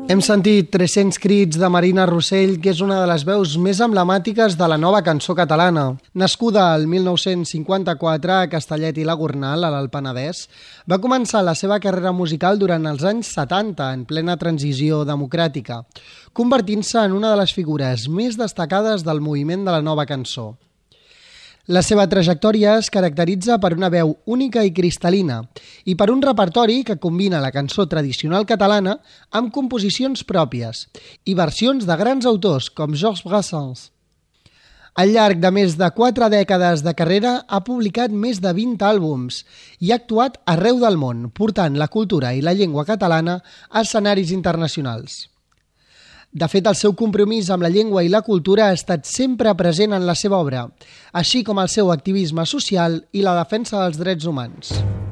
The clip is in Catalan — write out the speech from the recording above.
Hem sentit 300 crits de Marina Rossell, que és una de les veus més emblemàtiques de la nova cançó catalana. Nascuda el 1954 a Castellet i la Gornal, a l'Alt Penedès, va començar la seva carrera musical durant els anys 70, en plena transició democràtica, convertint-se en una de les figures més destacades del moviment de la nova cançó. La seva trajectòria es caracteritza per una veu única i cristal·lina i per un repertori que combina la cançó tradicional catalana amb composicions pròpies i versions de grans autors com Georges Brassens. Al llarg de més de 4 dècades de carrera ha publicat més de 20 àlbums i ha actuat arreu del món, portant la cultura i la llengua catalana a escenaris internacionals. De fet, el seu compromís amb la llengua i la cultura ha estat sempre present en la seva obra, així com el seu activisme social i la defensa dels drets humans.